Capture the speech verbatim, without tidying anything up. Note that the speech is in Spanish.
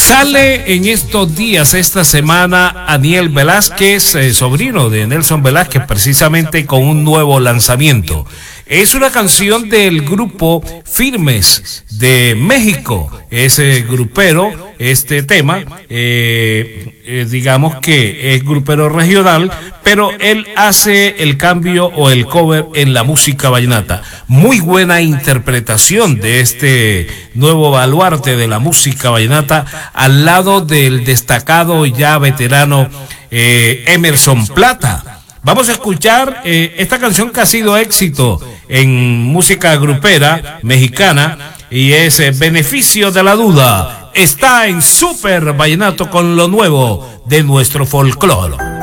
Sale en estos días, esta semana, Aniel Velázquez, eh, sobrino de Nelson Velázquez, precisamente con un nuevo lanzamiento. Es una canción del grupo Firmes de México, ese grupero, este tema, eh, eh, digamos que es grupero regional, pero él hace el cambio o el cover en la música vallenata. Muy buena interpretación de este nuevo baluarte de la música vallenata, al lado del destacado y ya veterano eh, Emerson Plata. Vamos a escuchar eh, esta canción que ha sido éxito en música grupera mexicana y es eh, Beneficio de la Duda. Está en Super Vallenato con lo nuevo de nuestro folclore.